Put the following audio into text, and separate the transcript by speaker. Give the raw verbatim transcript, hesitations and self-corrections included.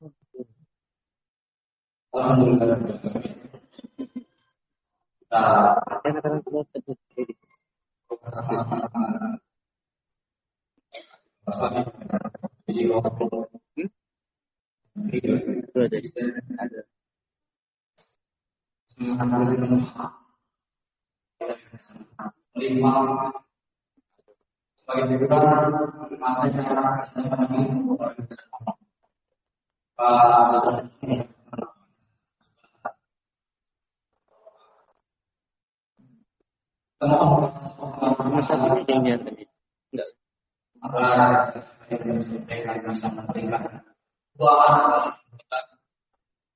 Speaker 1: Alhamdulillah. Kita jadi lima sebagai ukuran masanya
Speaker 2: Masalah ini yang tadi.
Speaker 1: Enggak.